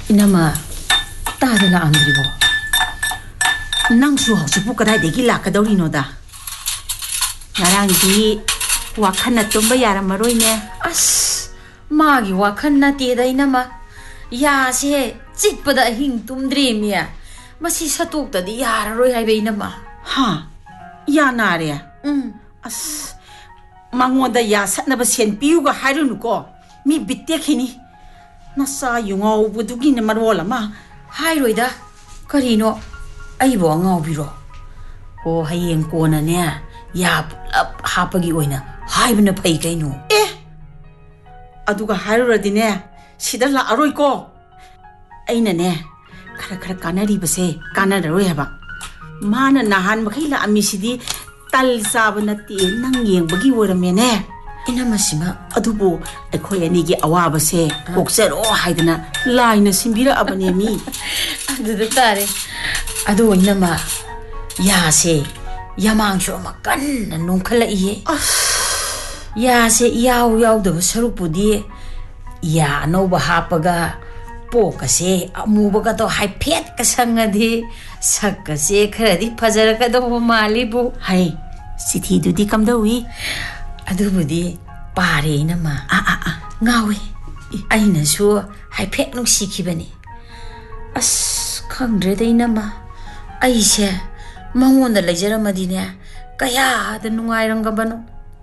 Inama, tada la andribo. Nang su hausipu kadai degi lakadorino da. Narangdi wakhan na tumba yaramaroi ne. As, magi wakhan na teda inama. Ya se chikpada hing tumdri miya. Masi satuk tadi yararoi haibe inama. Ha, ya nare. As, mangonda ya satna ba sen piu ga hairunu ko. Mi bitte khini. Nasa yungau budugi na marwola ma. Hairoi da. Karino. Aibo ngau biro. O hayeng ko na ne. Ya pulap hapagi oina. Haibna pai kaino. Aduga hairuradi ne. Sida la aroi ko. Aina ne. Kara kanari base. Kanararoi haba. Mana nahan makila amisidi. Tal saba na ti nang yeng bagi warame ne. Inamasima adubo akhoi ani gi awaba se koksero haidana laina simbira abane mi aduda tare adu inama ya se yamang sho makan nongkhala iye ya se yaw da sarupudi ya no ba hapaga poka se amuba to hai phet ka sangadi sakka se kharadi phajara ka do malibu hai sithi dudi kamdawi Adubudi pare inama ngawi aina su haipek nung sikibani as khangdre de inama aise mangonda lejaramadi ne kaya da nungairangabano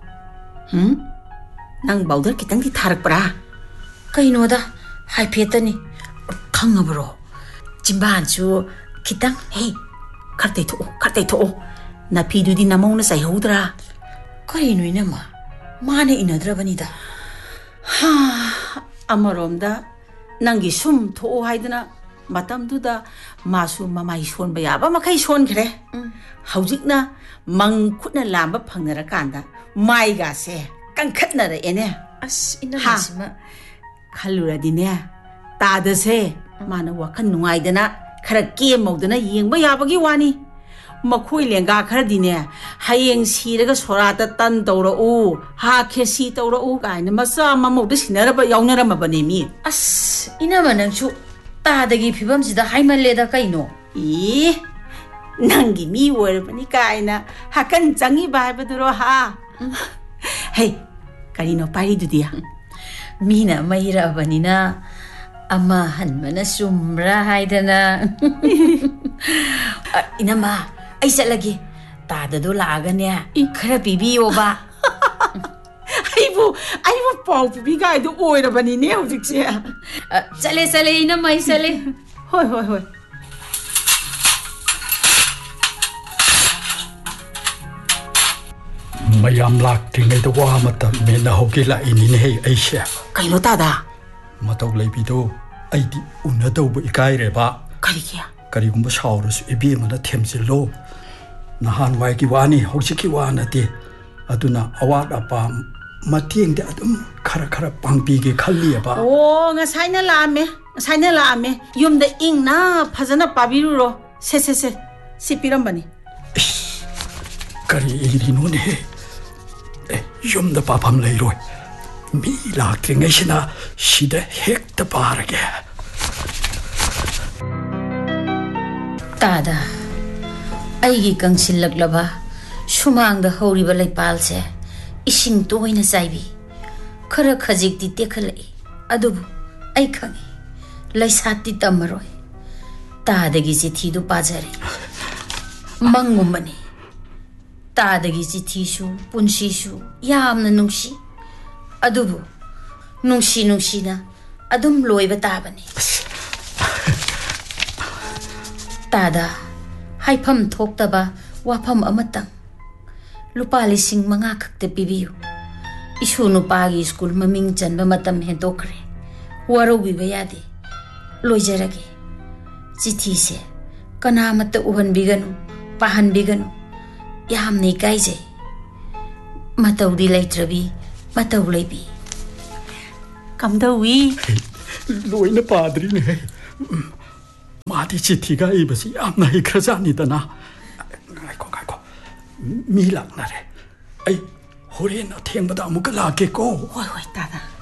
nang bawdar kitang di tharakpra kaino da haipetani khangabro jimban su kitang hey karte tho na pidudi namong na sai hodra kaino inama Mana inadrabani da. Ha, amaromda nangi sum tho haidana matam duda masu mamai son bayaba makai son kre. Haujikna mangkhutna lamba phangnara kanda mai ga se kangkhatna ra ene. As inamasima khaluradi ne tada se mana wakhan nungaidana khara ke maudana yengba yabagi wani. Makhoi lenga kharadi ne hayeng siraga sorata tan tawrau ha khesi tawrau kaina masa mamod sinaraba yaunarama bane mi as ina manangchu tadagi phibam sida haimalle da kaino nangi mi worabani kaina hakan changi baibaduro ha hey karino pari dudia mina maira banina ama hanmana sumra haidana inama Aisa lagi, tada do laga ne, khara bibiyo ba. Aibu pau bibiga do oira bani ne hujik se. Chale ina mai sale. Hoi. Mayam lak tingai do wa mata me na hogila ini ne aisha. Kaino tada. Matau leibido aidi unado bu ikai re ba. Karikia. Karigumba shaurus ibi mana themsilo. Nahan wai ki wani hoksiki wana te aduna awat apa matieng de adum khara pangpi ge khalli ba ngasai na laame yum de ing na phajana pabiru ro se sipiram bani kari iri no ne yum da papam lei roi mi la kringeshina shida hek ta parage tada Aigi kangsilak laba, sumang da hori balay palse, ising tuway na saibi. Kara khajik di tekalay, adubu, ay kangi, laysat di tamaroy. Tadagi si thido pajari. Mangumani. Tadagi si thishu, punshishu, yam na nungshi. Adubu, nungshi na, adum loy batabani. Tada. Haipam thoktaba wapam amatang lupa lising mga kakte pibiyo isu nupagi school maming chanba matam hendokre waro bibayade loijarage chithi se kana mata uhan biganu pahan biganu yamni kaije mataudi laitrabi matau leibi kamdawi loina padri ne Mati chitiga ibasi amna ikrajani dana. Ngaiko. Milak nare. Ay, hore na theng bada amuk la ke ko. Hoi tada.